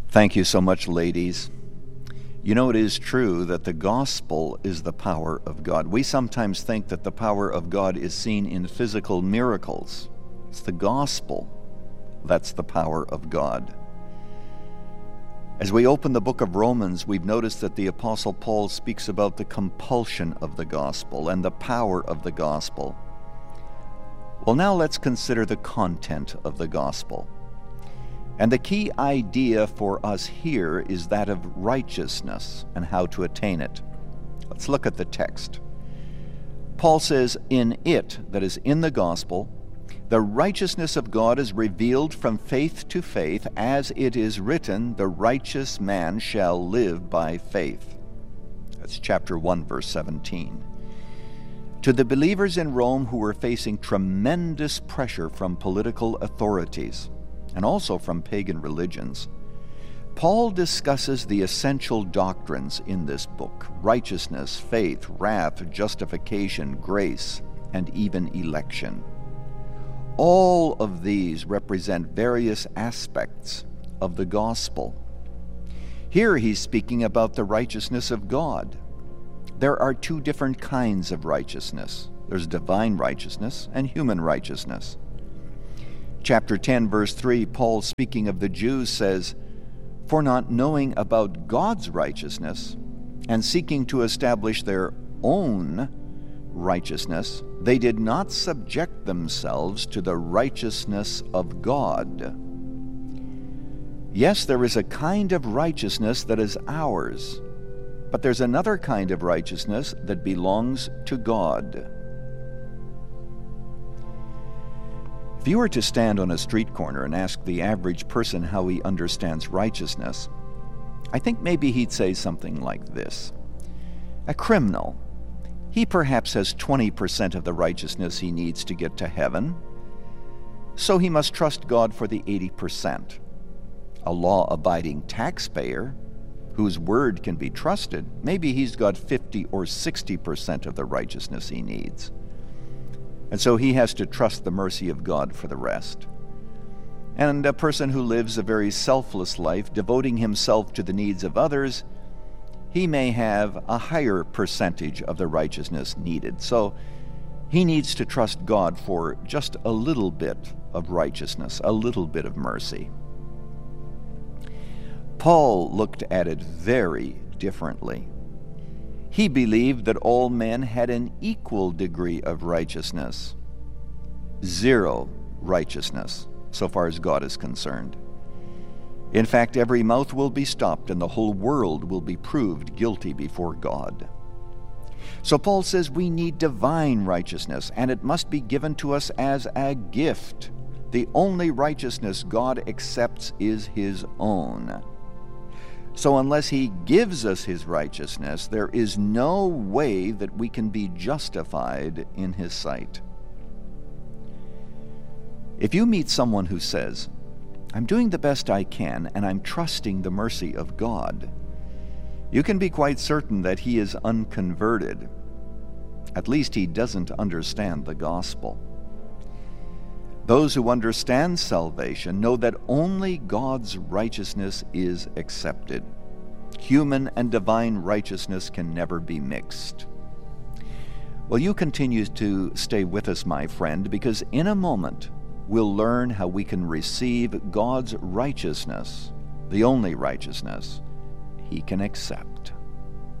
Thank you so much, ladies. You know, it is true that the gospel is the power of God. We sometimes think that the power of God is seen in physical miracles. It's the gospel that's the power of God. As we open the book of Romans, we've noticed that the Apostle Paul speaks about the compulsion of the gospel and the power of the gospel. Well, now let's consider the content of the gospel. And the key idea for us here is that of righteousness and how to attain it. Let's look at the text. Paul says, "In it," that is in the gospel, "the righteousness of God is revealed from faith to faith, as it is written, the righteous man shall live by faith." That's chapter 1, verse 17. To the believers in Rome who were facing tremendous pressure from political authorities, and also from pagan religions, Paul discusses the essential doctrines in this book: righteousness, faith, wrath, justification, grace, and even election. All of these represent various aspects of the gospel. Here he's speaking about the righteousness of God. There are two different kinds of righteousness. There's divine righteousness and human righteousness. Chapter 10, verse 3, Paul, speaking of the Jews, says, "For not knowing about God's righteousness and seeking to establish their own righteousness, they did not subject themselves to the righteousness of God." Yes, there is a kind of righteousness that is ours, but there's another kind of righteousness that belongs to God. If you were to stand on a street corner and ask the average person how he understands righteousness, I think maybe he'd say something like this. A criminal, he perhaps has 20% of the righteousness he needs to get to heaven, so he must trust God for the 80%. A law-abiding taxpayer, whose word can be trusted, maybe he's got 50 or 60% of the righteousness he needs. And so he has to trust the mercy of God for the rest. And a person who lives a very selfless life, devoting himself to the needs of others, he may have a higher percentage of the righteousness needed. So he needs to trust God for just a little bit of righteousness, a little bit of mercy. Paul looked at it very differently. He believed that all men had an equal degree of righteousness. Zero righteousness, so far as God is concerned. In fact, every mouth will be stopped and the whole world will be proved guilty before God. So Paul says we need divine righteousness, and it must be given to us as a gift. The only righteousness God accepts is His own. So unless He gives us His righteousness, there is no way that we can be justified in His sight. If you meet someone who says, "I'm doing the best I can and I'm trusting the mercy of God," you can be quite certain that he is unconverted. At least he doesn't understand the gospel. Those who understand salvation know that only God's righteousness is accepted. Human and divine righteousness can never be mixed. Well, you continue to stay with us, my friend, because in a moment we'll learn how we can receive God's righteousness, the only righteousness He can accept.